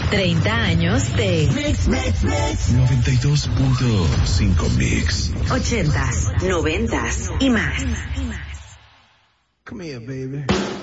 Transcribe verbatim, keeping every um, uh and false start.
treinta años de Mix, mix, mix. noventa y dos punto cinco Mix. ochentas, noventas y más. Come here, baby.